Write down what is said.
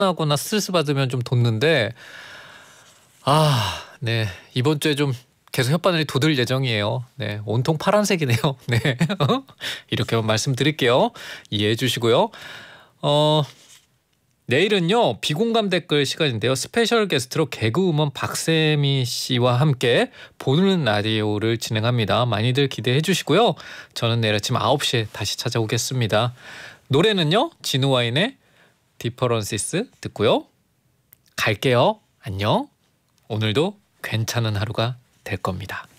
하거나 스트레스 받으면 좀 돋는데 네. 이번 주에 좀 계속 혓바늘이 돋을 예정이에요. 네. 온통 파란색이네요. 네. 이렇게만 말씀드릴게요. 이해해 주시고요. 내일은요. 비공감 댓글 시간인데요. 스페셜 게스트로 개그우먼 박세미 씨와 함께 보는 라디오를 진행합니다. 많이들 기대해 주시고요. 저는 내일 아침 9시에 다시 찾아오겠습니다. 노래는요. 진우와인의 디퍼런시스 듣고요. 갈게요. 안녕. 오늘도 괜찮은 하루가 될 겁니다.